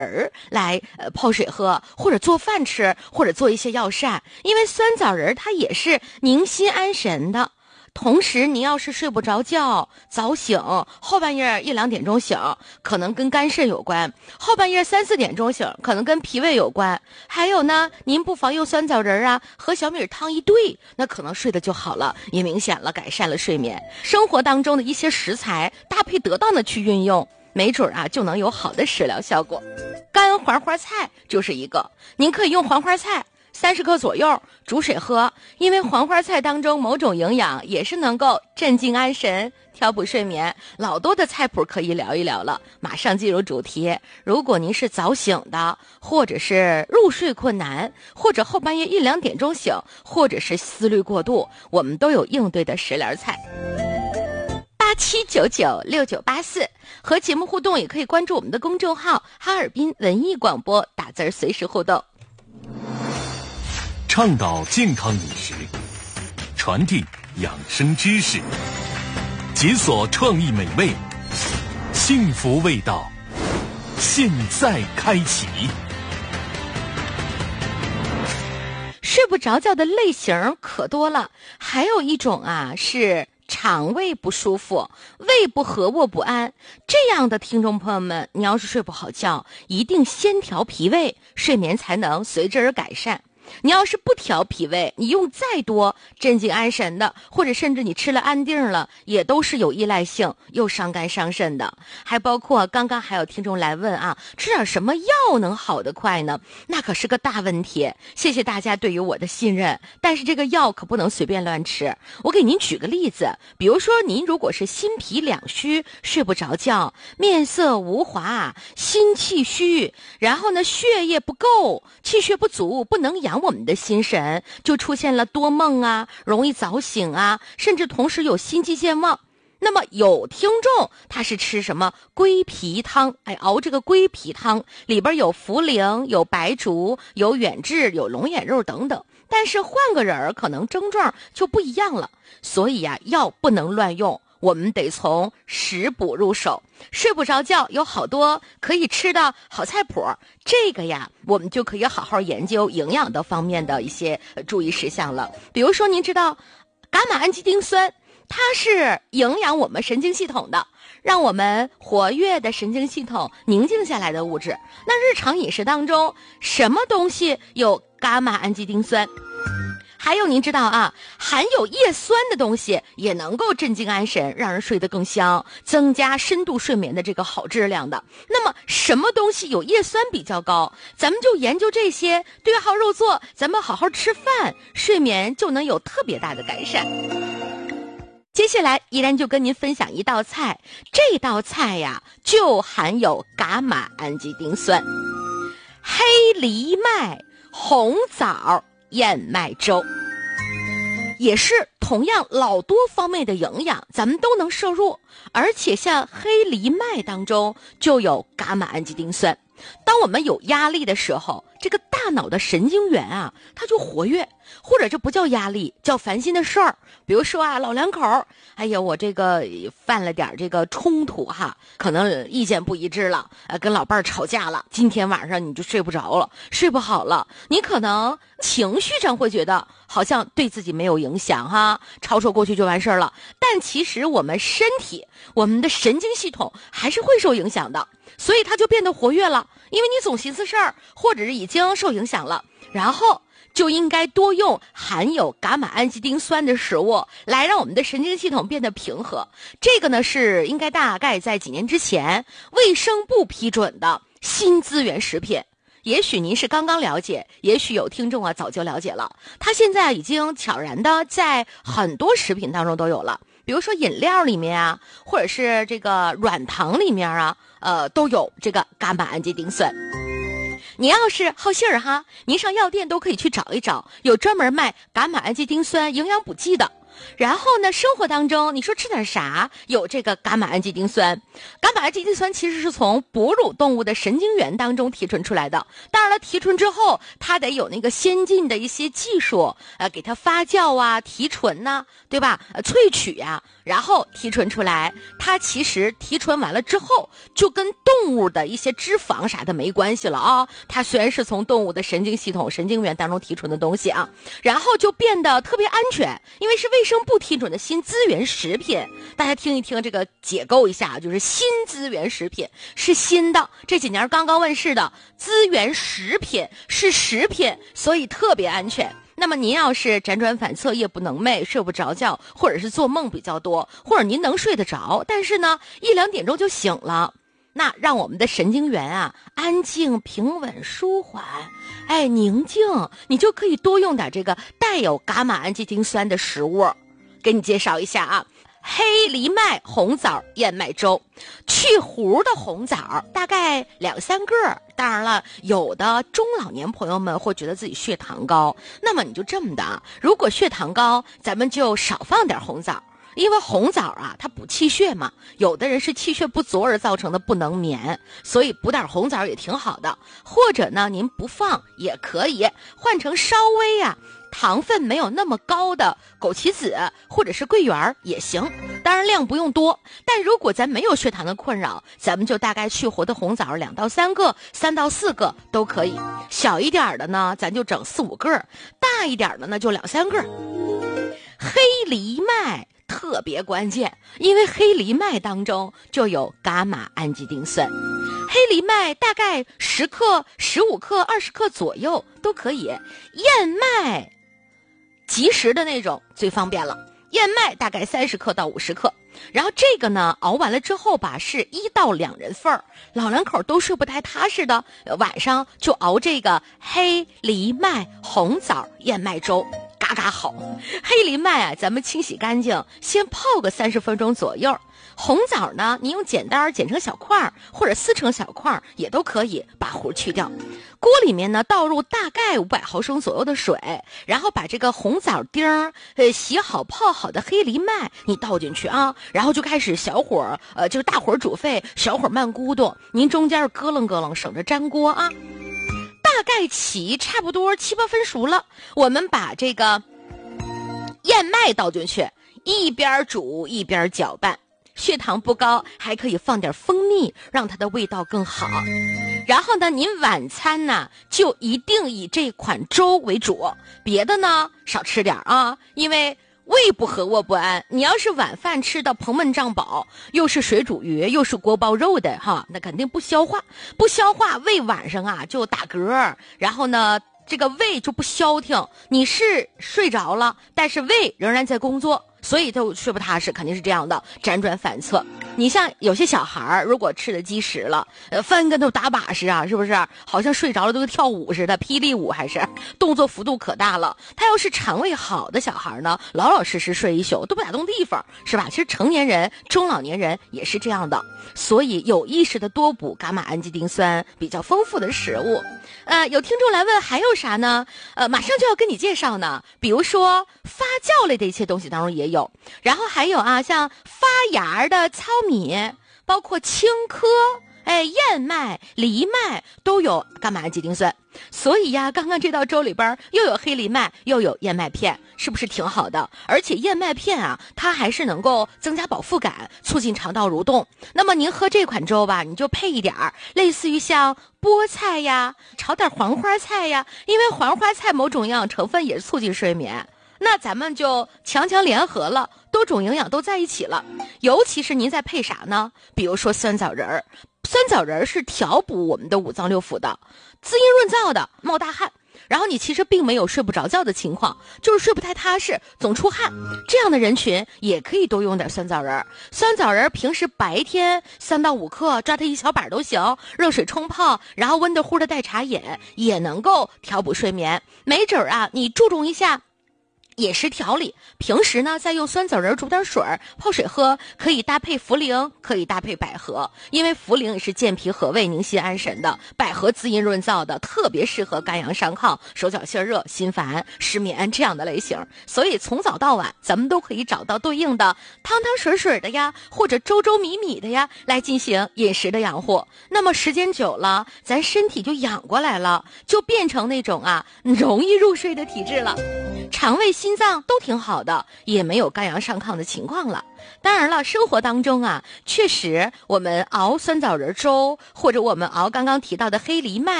仁来泡水喝，或者做饭吃，或者做一些药膳，因为酸枣仁它也是宁心安神的。同时你要是睡不着觉，早醒，后半夜1、2点钟醒，可能跟肝肾有关，后半夜3、4点钟醒，可能跟脾胃有关。还有呢，您不妨用酸枣仁啊和小米汤一兑，那可能睡得就好了，也明显了改善了睡眠。生活当中的一些食材搭配得当的去运用，没准啊就能有好的食疗效果。干黄花菜就是一个，您可以用黄花菜30克左右煮水喝，因为黄花菜当中某种营养也是能够镇静安神、调补睡眠，老多的菜谱可以聊一聊了。马上进入主题，如果您是早醒的，或者是入睡困难，或者后半夜1、2点钟醒，或者是思虑过度，我们都有应对的食疗菜。87996984和节目互动，也可以关注我们的公众号哈尔滨文艺广播，打字随时互动。 倡导健康饮食，传递养生知识，解锁创意美味，幸福味道，现在开启。 睡不着觉的类型可多了，还有一种啊是肠胃不舒服，胃不和，卧不安，这样的听众朋友们，你要是睡不好觉，一定先调脾胃，睡眠才能随之而改善。你要是不调脾胃，你用再多镇静安神的，或者甚至你吃了安定了，也都是有依赖性，又伤肝伤肾的。还包括刚刚还有听众来问啊，吃点什么药能好得快呢？那可是个大问题。谢谢大家对于我的信任，但是这个药可不能随便乱吃。我给您举个例子，比如说您如果是心脾两虚，睡不着觉，面色无华，心气虚，然后呢血液不够，气血不足，不能养我们的心神，就出现了多梦啊，容易早醒啊，甚至同时有心悸健忘。那么有听众他是吃什么归脾汤，熬这个归脾汤里边有茯苓，有白术，有远志，有龙眼肉等等，但是换个人可能症状就不一样了。所以啊，药不能乱用，我们得从食补入手。睡不着觉有好多可以吃的好菜谱，这个呀我们就可以好好研究营养的方面的一些注意事项了。比如说您知道伽马氨基丁酸，它是营养我们神经系统的，让我们活跃的神经系统宁静下来的物质。那日常饮食当中什么东西有伽马氨基丁酸？还有您知道啊，含有叶酸的东西也能够镇静安神，让人睡得更香，增加深度睡眠的这个好质量的。那么什么东西有叶酸比较高，咱们就研究这些，对号入座，咱们好好吃饭，睡眠就能有特别大的改善。接下来依然就跟您分享一道菜，这道菜呀就含有伽马氨基丁酸。黑藜麦红枣燕麦粥，也是同样老多方面的营养咱们都能摄入，而且像黑藜麦当中就有伽马氨基丁酸。当我们有压力的时候，这个大脑的神经元啊它就活跃，或者这不叫压力，叫烦心的事儿。比如说啊，老两口，哎呀我这个犯了点这个冲突哈，可能意见不一致了，跟老伴儿吵架了，今天晚上你就睡不着了，睡不好了，你可能情绪上会觉得好像对自己没有影响哈，吵吵过去就完事儿了，但其实我们身体，我们的神经系统还是会受影响的，所以它就变得活跃了，因为你总寻思事儿，或者是已经受影响了，然后就应该多用含有伽马氨基丁酸的食物来让我们的神经系统变得平和。这个呢是应该大概在几年之前卫生部批准的新资源食品。也许您是刚刚了解，也许有听众啊早就了解了，它现在已经悄然的在很多食品当中都有了，比如说饮料里面啊，或者是这个软糖里面啊，都有这个伽马氨基丁酸。你要是好信儿哈，您上药店都可以去找一找，有专门卖伽马氨基丁酸营养补剂的， 然后呢，生活当中你说吃点啥？有这个伽马氨基丁酸。伽马氨基丁酸其实是从哺乳动物的神经元当中提纯出来的。当然了，提纯之后它得有那个先进的一些技术，给它发酵啊、提纯呐，对吧？萃取呀，然后提纯出来。它其实提纯完了之后，就跟动物的一些脂肪啥的没关系了啊。它虽然是从动物的神经系统、神经元当中提纯的东西啊，然后就变得特别安全，因为是卫生部批准的新资源食品。大家听一听这个解构一下，就是新资源食品是新的，这几年刚刚问世的资源食品是食品，所以特别安全。那么您要是辗转反侧、夜不能寐、睡不着觉，或者是做梦比较多，或者您能睡得着，但是呢1-2点钟就醒了，那让我们的神经元啊安静、平稳、舒缓，宁静，你就可以多用点这个带有伽马氨基丁酸的食物。给你介绍一下啊，黑藜麦红枣燕麦粥，去核的红枣大概2-3个。当然了，有的中老年朋友们会觉得自己血糖高，那么你就这么的，如果血糖高，咱们就少放点红枣。因为红枣啊，它补气血嘛，有的人是气血不足而造成的不能眠，所以补点红枣也挺好的。或者呢，您不放也可以，换成稍微糖分没有那么高的枸杞子或者是桂圆也行，当然量不用多。但如果咱没有血糖的困扰，咱们就大概去核的红枣2到3个、3到4个都可以。小一点的呢，咱就整4-5个，大一点的呢就2-3个。黑藜麦特别关键，因为黑藜麦当中就有伽马氨基丁酸。黑藜麦大概10克、15克、20克左右都可以。燕麦即食的那种最方便了，燕麦大概30克到50克。然后这个呢，熬完了之后吧，是1到2人份儿，老两口都睡不太踏实的，晚上就熬这个黑藜麦红枣燕麦粥。嘎嘎好。黑藜麦啊，咱们清洗干净，先泡个30分钟左右。红枣呢，你用剪刀剪成小块或者撕成小块也都可以，把核去掉。锅里面呢，倒入大概500毫升左右的水，然后把这个红枣丁洗好泡好的黑藜麦你倒进去啊，然后就开始小火就是大火煮沸，小火慢咕嘟，您中间咯楞咯楞，省着粘锅啊。大概起差不多7-8分熟了，我们把这个燕麦倒进去，一边煮一边搅拌。血糖不高，还可以放点蜂蜜，让它的味道更好。然后呢，您晚餐呢就一定以这款粥为主，别的呢少吃点啊，因为胃不和卧不安。你要是晚饭吃到膨闷胀饱，又是水煮鱼又是锅包肉的那肯定不消化，胃晚上就打嗝，然后呢这个胃就不消停，你是睡着了，但是胃仍然在工作，所以就睡不踏实，肯定是这样的，辗转反侧。你像有些小孩如果吃的积食了，翻跟头打把式是不是？好像睡着了都跟跳舞似的，霹雳舞还是动作幅度可大了。他要是肠胃好的小孩呢，老老实实睡一宿都不打动地方，是吧？其实成年人、中老年人也是这样的，所以有意识的多补伽马氨基丁酸比较丰富的食物。有听众来问还有啥呢？马上就要跟你介绍呢，比如说发酵类的一些东西当中也有，然后还有像发芽的糙米，包括青稞、燕麦、藜麦都有伽马氨基丁酸。所以刚刚这道粥里边又有黑藜麦又有燕麦片，是不是挺好的？而且燕麦片它还是能够增加饱腹感，促进肠道蠕动。那么您喝这款粥吧，你就配一点类似于像菠菜呀，炒点黄花菜呀，因为黄花菜某种营养成分也是促进睡眠。那咱们就强联合了，多种营养都在一起了。尤其是您再配啥呢？比如说酸枣仁儿，酸枣仁儿是调补我们的五脏六腑的，滋阴润燥的，冒大汗。然后你其实并没有睡不着觉的情况，就是睡不太踏实，总出汗，这样的人群也可以多用点酸枣仁。酸枣仁平时白天3到5克，抓它一小板都行，热水冲泡，然后温的乎的代茶饮，也能够调补睡眠。没准你注重一下饮食调理，平时呢再用酸枣仁煮点水泡水喝，可以搭配茯苓，可以搭配百合，因为茯苓也是健脾和胃、宁心安神的，百合滋阴润燥的，特别适合肝阳上亢、手脚心热、心烦、失眠这样的类型。所以从早到晚，咱们都可以找到对应的汤汤水水的呀，或者粥粥米米的呀，来进行饮食的养护。那么时间久了，咱身体就养过来了，就变成那种容易入睡的体质了，肠胃心脏都挺好的，也没有肝阳上亢的情况了。当然了，生活当中确实我们熬酸枣仁粥，或者我们熬刚刚提到的黑藜麦